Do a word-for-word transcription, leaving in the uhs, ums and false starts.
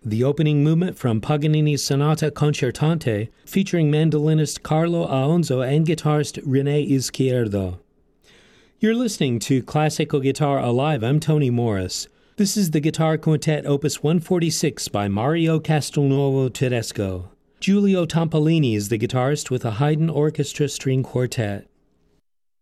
the opening movement from Paganini's Sonata Concertante, featuring mandolinist Carlo Aonzo and guitarist René Izquierdo. You're listening to Classical Guitar Alive. I'm Tony Morris. This is the Guitar Quintet Opus one forty-six by Mario Castelnuovo Tedesco. Giulio Tampolini is the guitarist with a Haydn Orchestra String Quartet.